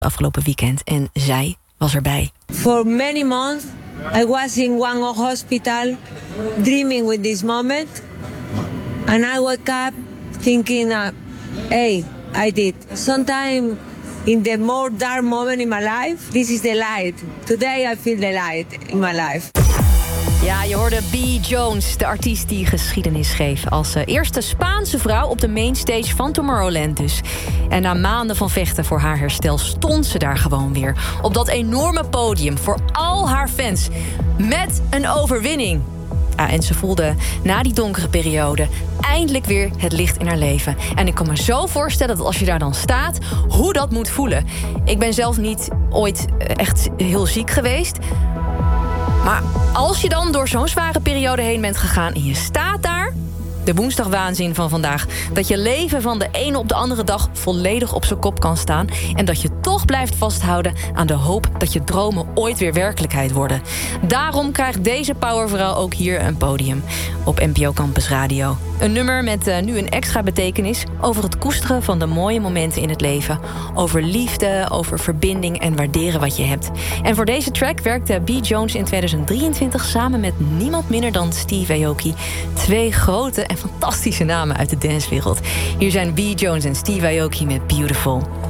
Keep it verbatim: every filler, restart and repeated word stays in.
afgelopen weekend en zij was erbij. For many months I was in one hospital dreaming with this moment. And I woke up thinking, uh, hey, I did. Sometime in the more dark moment in my life, this is the light. Today I feel the light in my life. Ja, je hoorde B. Jones, de artiest die geschiedenis schreef... als uh, eerste Spaanse vrouw op de mainstage van Tomorrowland dus. En na maanden van vechten voor haar herstel stond ze daar gewoon weer. Op dat enorme podium voor al haar fans. Met een overwinning. Ja, en ze voelde na die donkere periode eindelijk weer het licht in haar leven. En ik kan me zo voorstellen dat als je daar dan staat, hoe dat moet voelen. Ik ben zelf niet ooit echt heel ziek geweest. Maar als je dan door zo'n zware periode heen bent gegaan en je staat daar, de woensdagwaanzin van vandaag, dat je leven van de ene op de andere dag volledig op zijn kop kan staan en dat je toch blijft vasthouden aan de hoop dat je dromen ooit weer werkelijkheid worden. Daarom krijgt deze powervrouw ook hier een podium op N P O Campus Radio. Een nummer met uh, nu een extra betekenis over het koesteren van de mooie momenten in het leven. Over liefde, over verbinding en waarderen wat je hebt. En voor deze track werkte B. Jones in tweeduizend drieëntwintig samen met niemand minder dan Steve Aoki. Twee grote en fantastische namen uit de dancewereld. Hier zijn B. Jones en Steve Aoki met Beautiful.